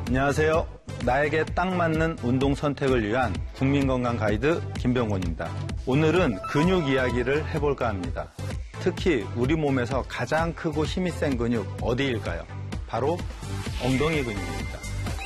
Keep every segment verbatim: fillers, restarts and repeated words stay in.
안녕하세요. 나에게 딱 맞는 운동 선택을 위한 국민건강 가이드 김병곤입니다. 오늘은 근육 이야기를 해볼까 합니다. 특히 우리 몸에서 가장 크고 힘이 센 근육 어디일까요? 바로 엉덩이 근육입니다.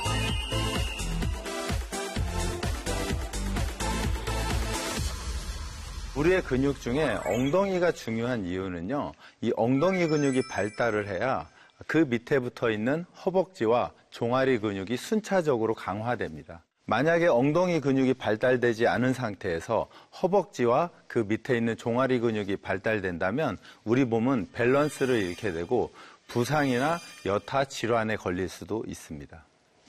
우리의 근육 중에 엉덩이가 중요한 이유는요, 이 엉덩이 근육이 발달을 해야 그 밑에 붙어 있는 허벅지와 종아리 근육이 순차적으로 강화됩니다. 만약에 엉덩이 근육이 발달되지 않은 상태에서 허벅지와 그 밑에 있는 종아리 근육이 발달된다면 우리 몸은 밸런스를 잃게 되고 부상이나 여타 질환에 걸릴 수도 있습니다.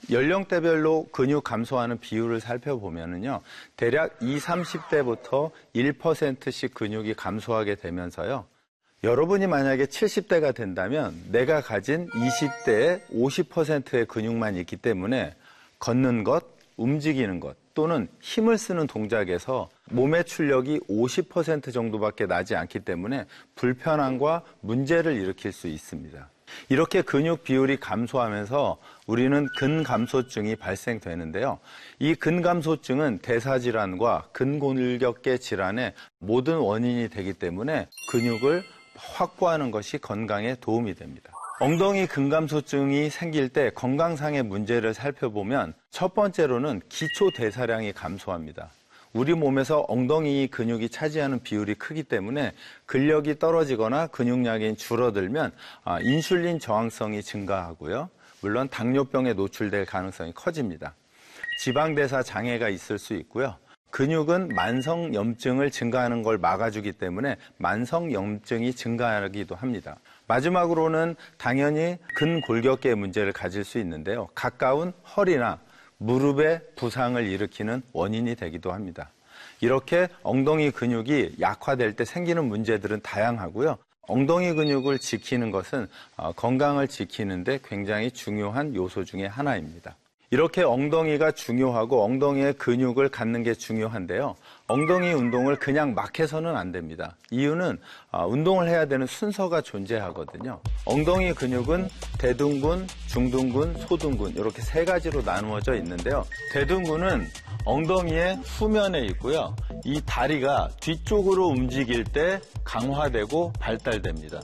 연령대별로 근육 감소하는 비율을 살펴보면요, 대략 이십, 삼십 대부터 일 퍼센트씩 근육이 감소하게 되면서요, 여러분이 만약에 칠십 대가 된다면 내가 가진 이십 대의 오십 퍼센트의 근육만 있기 때문에 걷는 것, 움직이는 것 또는 힘을 쓰는 동작에서 몸의 출력이 오십 퍼센트 정도밖에 나지 않기 때문에 불편함과 문제를 일으킬 수 있습니다. 이렇게 근육 비율이 감소하면서 우리는 근감소증이 발생되는데요. 이 근감소증은 대사질환과 근골격계 질환의 모든 원인이 되기 때문에 근육을 확보하는 것이 건강에 도움이 됩니다. 엉덩이 근감소증이 생길 때 건강상의 문제를 살펴보면 첫 번째로는 기초 대사량이 감소합니다. 우리 몸에서 엉덩이 근육이 차지하는 비율이 크기 때문에 근력이 떨어지거나 근육량이 줄어들면 인슐린 저항성이 증가하고요. 물론 당뇨병에 노출될 가능성이 커집니다. 지방대사 장애가 있을 수 있고요. 근육은 만성염증을 증가하는 걸 막아주기 때문에 만성염증이 증가하기도 합니다. 마지막으로는 당연히 근골격계의 문제를 가질 수 있는데요. 가까운 허리나 무릎의 부상을 일으키는 원인이 되기도 합니다. 이렇게 엉덩이 근육이 약화될 때 생기는 문제들은 다양하고요. 엉덩이 근육을 지키는 것은 건강을 지키는 데 굉장히 중요한 요소 중에 하나입니다. 이렇게 엉덩이가 중요하고 엉덩이의 근육을 갖는 게 중요한데요. 엉덩이 운동을 그냥 막 해서는 안 됩니다. 이유는 운동을 해야 되는 순서가 존재하거든요. 엉덩이 근육은 대둔근, 중둔근, 소둔근 이렇게 세 가지로 나누어져 있는데요. 대둔근은 엉덩이의 후면에 있고요. 이 다리가 뒤쪽으로 움직일 때 강화되고 발달됩니다.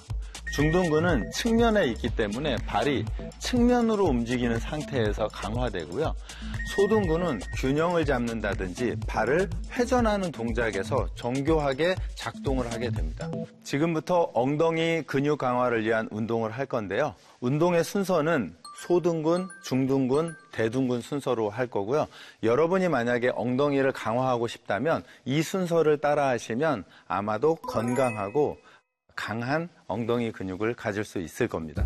중둔근은 측면에 있기 때문에 발이 측면으로 움직이는 상태에서 강화되고요. 소둔근은 균형을 잡는다든지 발을 회전하는 동작에서 정교하게 작동을 하게 됩니다. 지금부터 엉덩이 근육 강화를 위한 운동을 할 건데요. 운동의 순서는 소둔근, 중둔근, 대둔근 순서로 할 거고요. 여러분이 만약에 엉덩이를 강화하고 싶다면 이 순서를 따라 하시면 아마도 건강하고 강한 엉덩이 근육을 가질 수 있을 겁니다.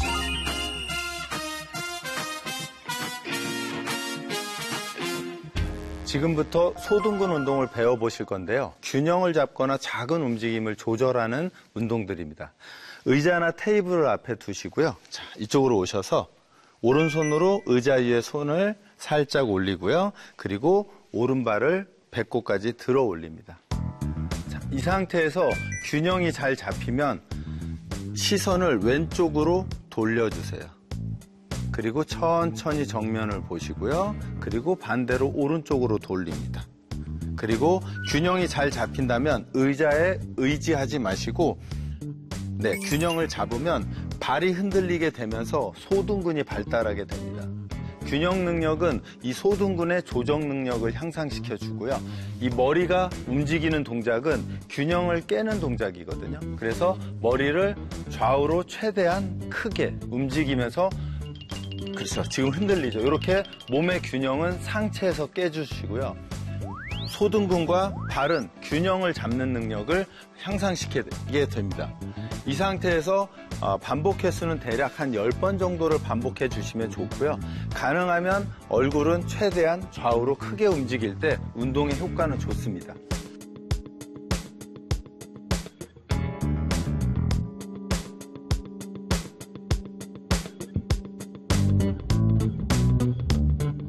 지금부터 소둔근 운동을 배워보실 건데요. 균형을 잡거나 작은 움직임을 조절하는 운동들입니다. 의자나 테이블을 앞에 두시고요. 자, 이쪽으로 오셔서 오른손으로 의자 위에 손을 살짝 올리고요. 그리고 오른발을 배꼽까지 들어 올립니다. 이 상태에서 균형이 잘 잡히면 시선을 왼쪽으로 돌려주세요. 그리고 천천히 정면을 보시고요. 그리고 반대로 오른쪽으로 돌립니다. 그리고 균형이 잘 잡힌다면 의자에 의지하지 마시고 네, 균형을 잡으면 발이 흔들리게 되면서 소둔근이 발달하게 됩니다. 균형 능력은 이 소둔근의 조정 능력을 향상시켜 주고요. 이 머리가 움직이는 동작은 균형을 깨는 동작이거든요. 그래서 머리를 좌우로 최대한 크게 움직이면서, 그렇죠, 지금 흔들리죠. 이렇게 몸의 균형은 상체에서 깨주시고요. 소둔근과 발은 균형을 잡는 능력을 향상시키게 됩니다. 이 상태에서 반복 횟수는 대략 한 열 번 정도를 반복해 주시면 좋고요. 가능하면 얼굴은 최대한 좌우로 크게 움직일 때 운동의 효과는 좋습니다.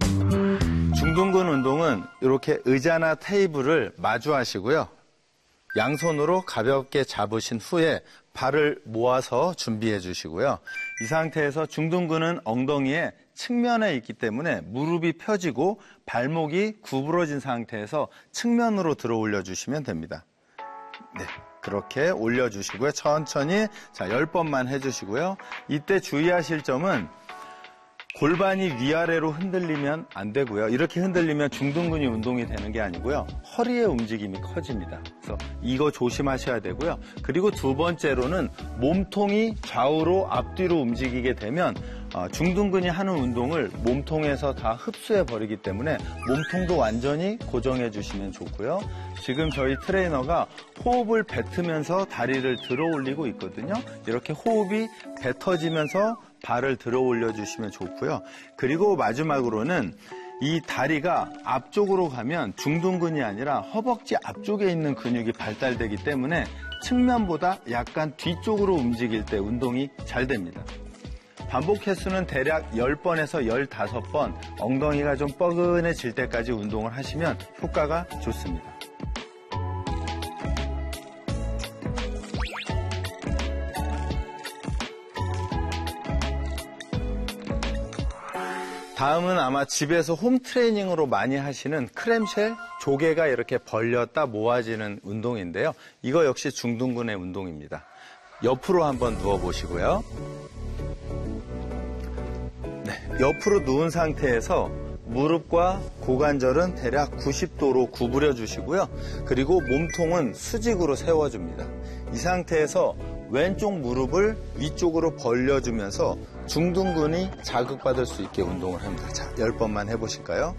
중둔근 운동은 이렇게 의자나 테이블을 마주하시고요. 양손으로 가볍게 잡으신 후에 발을 모아서 준비해 주시고요. 이 상태에서 중둔근은 엉덩이의 측면에 있기 때문에 무릎이 펴지고 발목이 구부러진 상태에서 측면으로 들어 올려 주시면 됩니다. 네, 그렇게 올려 주시고요. 천천히 자, 열 번만 해 주시고요. 이때 주의하실 점은 골반이 위아래로 흔들리면 안 되고요. 이렇게 흔들리면 중둔근이 운동이 되는 게 아니고요. 허리의 움직임이 커집니다. 그래서 이거 조심하셔야 되고요. 그리고 두 번째로는 몸통이 좌우로 앞뒤로 움직이게 되면 중둔근이 하는 운동을 몸통에서 다 흡수해 버리기 때문에 몸통도 완전히 고정해 주시면 좋고요. 지금 저희 트레이너가 호흡을 뱉으면서 다리를 들어 올리고 있거든요. 이렇게 호흡이 뱉어지면서 발을 들어 올려주시면 좋고요. 그리고 마지막으로는 이 다리가 앞쪽으로 가면 중둔근이 아니라 허벅지 앞쪽에 있는 근육이 발달되기 때문에 측면보다 약간 뒤쪽으로 움직일 때 운동이 잘 됩니다. 반복 횟수는 대략 열 번에서 열다섯 번 엉덩이가 좀 뻐근해질 때까지 운동을 하시면 효과가 좋습니다. 다음은 아마 집에서 홈 트레이닝으로 많이 하시는 크램쉘, 조개가 이렇게 벌렸다 모아지는 운동인데요. 이거 역시 중둔근의 운동입니다. 옆으로 한번 누워보시고요. 네, 옆으로 누운 상태에서 무릎과 고관절은 대략 구십 도로 구부려 주시고요. 그리고 몸통은 수직으로 세워줍니다. 이 상태에서 왼쪽 무릎을 위쪽으로 벌려주면서 중둔근이 자극받을 수 있게 운동을 합니다. 자, 열 번만 해보실까요?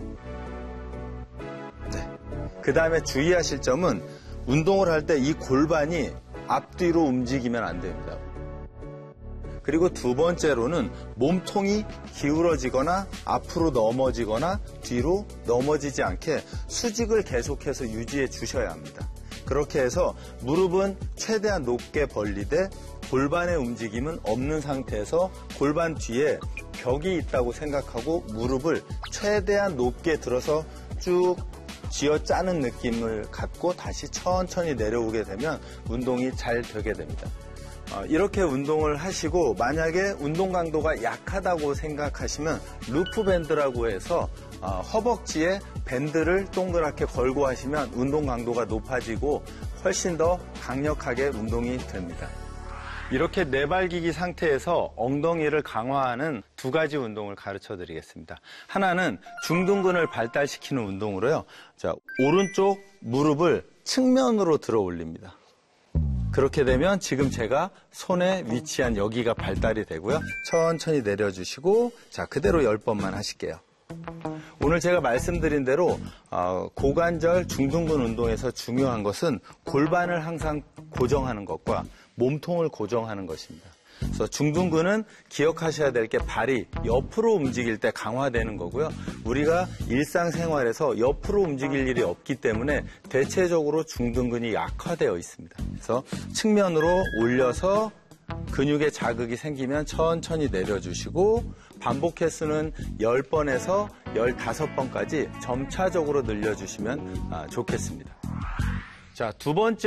네. 그 다음에 주의하실 점은 운동을 할 때 이 골반이 앞뒤로 움직이면 안 됩니다. 그리고 두 번째로는 몸통이 기울어지거나 앞으로 넘어지거나 뒤로 넘어지지 않게 수직을 계속해서 유지해 주셔야 합니다. 그렇게 해서 무릎은 최대한 높게 벌리되 골반의 움직임은 없는 상태에서 골반 뒤에 벽이 있다고 생각하고 무릎을 최대한 높게 들어서 쭉 쥐어짜는 느낌을 갖고 다시 천천히 내려오게 되면 운동이 잘 되게 됩니다. 이렇게 운동을 하시고 만약에 운동 강도가 약하다고 생각하시면 루프 밴드라고 해서 허벅지에 밴드를 동그랗게 걸고 하시면 운동 강도가 높아지고 훨씬 더 강력하게 운동이 됩니다. 이렇게 내발기기 상태에서 엉덩이를 강화하는 두 가지 운동을 가르쳐 드리겠습니다. 하나는 중둔근을 발달시키는 운동으로요. 자, 오른쪽 무릎을 측면으로 들어 올립니다. 그렇게 되면 지금 제가 손에 위치한 여기가 발달이 되고요. 천천히 내려주시고 자, 그대로 열 번만 하실게요. 오늘 제가 말씀드린 대로 고관절 중둔근 운동에서 중요한 것은 골반을 항상 고정하는 것과 몸통을 고정하는 것입니다. 그래서 중둔근은 기억하셔야 될 게 발이 옆으로 움직일 때 강화되는 거고요. 우리가 일상생활에서 옆으로 움직일 일이 없기 때문에 대체적으로 중둔근이 약화되어 있습니다. 그래서 측면으로 올려서 근육에 자극이 생기면 천천히 내려주시고 반복 횟수는 열 번에서 열다섯 번까지 점차적으로 늘려주시면 좋겠습니다. 자, 두 번째